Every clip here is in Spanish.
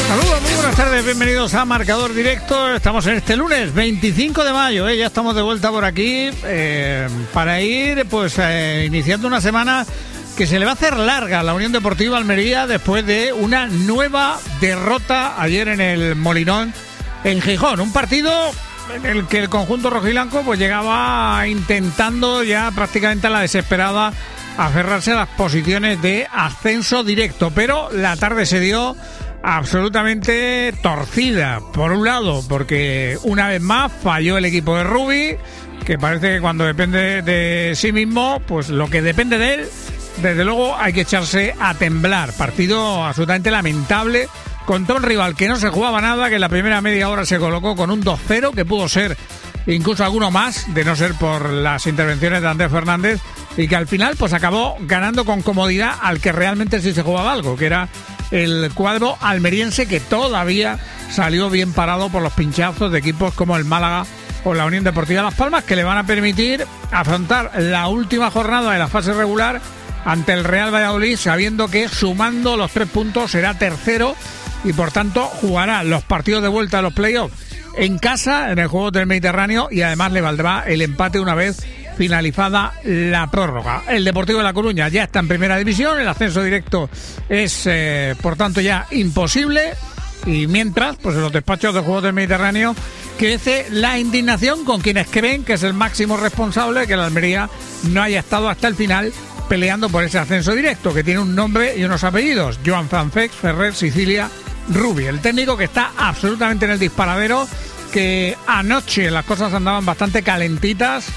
Saludos, muy buenas tardes, bienvenidos a Marcador Directo. Estamos en este lunes 25 de mayo, ya estamos de vuelta por aquí para ir iniciando una semana que se le va a hacer larga a la Unión Deportiva Almería después de una nueva derrota ayer en el Molinón en Gijón. Un partido en el que el conjunto rojiblanco pues llegaba intentando ya prácticamente a la desesperada aferrarse a las posiciones de ascenso directo, pero la tarde se dio absolutamente torcida. Por un lado, porque una vez más falló el equipo de Rubi, que parece que cuando depende de sí mismo, pues lo que depende de él, desde luego hay que echarse a temblar. Partido absolutamente lamentable contra un rival que no se jugaba nada, que en la primera media hora se colocó con un 2-0, que pudo ser incluso alguno más, de no ser por las intervenciones de Andrés Fernández, y que al final pues acabó ganando con comodidad al que realmente sí se jugaba algo, que era el cuadro almeriense, que todavía salió bien parado por los pinchazos de equipos como el Málaga o la Unión Deportiva Las Palmas, que le van a permitir afrontar la última jornada de la fase regular ante el Real Valladolid, sabiendo que sumando los 3 puntos será tercero y por tanto jugará los partidos de vuelta a los playoffs en casa, en el Juegos del Mediterráneo, y además le valdrá el empate una vez finalizada la prórroga. El Deportivo de La Coruña ya está en primera división, el ascenso directo es por tanto ya imposible, y mientras pues en los despachos de Juegos del Mediterráneo crece la indignación con quienes creen que es el máximo responsable de que la Almería no haya estado hasta el final peleando por ese ascenso directo, que tiene un nombre y unos apellidos: Joan Francesc Ferrer Sicilia Rubi, el técnico que está absolutamente en el disparadero, que anoche las cosas andaban bastante calentitas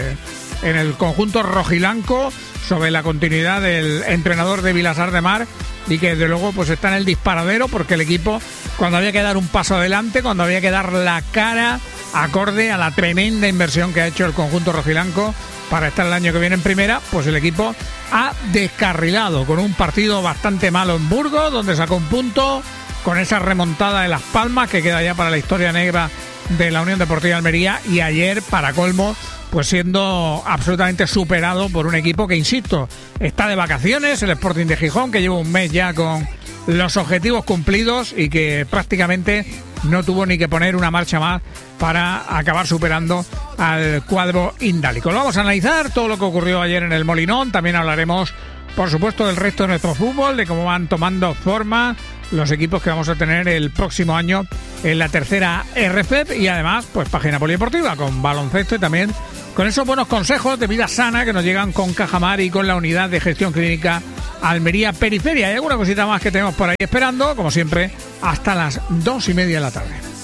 en el conjunto rojiblanco sobre la continuidad del entrenador de Vilassar de Mar, y que desde luego pues está en el disparadero porque el equipo, cuando había que dar un paso adelante, cuando había que dar la cara acorde a la tremenda inversión que ha hecho el conjunto rojiblanco para estar el año que viene en primera, pues el equipo ha descarrilado con un partido bastante malo en Burgos, donde sacó un punto, con esa remontada de Las Palmas que queda ya para la historia negra de la Unión Deportiva Almería, y ayer, para colmo, pues siendo absolutamente superado por un equipo que, insisto, está de vacaciones, el Sporting de Gijón, que lleva un mes ya con los objetivos cumplidos y que prácticamente no tuvo ni que poner una marcha más para acabar superando al cuadro indálico. Lo vamos a analizar, todo lo que ocurrió ayer en el Molinón. También hablaremos, por supuesto, del resto de nuestro fútbol, de cómo van tomando forma los equipos que vamos a tener el próximo año en la tercera RFEP, y además pues página polideportiva con baloncesto y también con esos buenos consejos de vida sana que nos llegan con Cajamar y con la unidad de gestión clínica Almería Periferia. Hay alguna cosita más que tenemos por ahí esperando, como siempre, hasta las 2:30 de la tarde.